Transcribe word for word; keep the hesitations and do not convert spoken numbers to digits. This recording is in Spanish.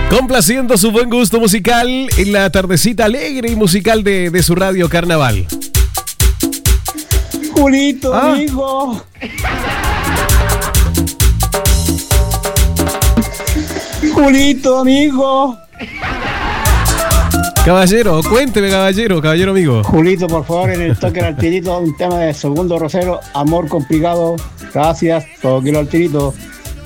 Complaciendo su buen gusto musical en la tardecita alegre y musical de, de su radio Carnaval. Julito, ah. amigo. Julito, amigo. Caballero, cuénteme, caballero, caballero amigo. Julito, por favor, en el toque al tirito, un tema de Segundo Rosero, Amor Complicado. Gracias, toque al tirito.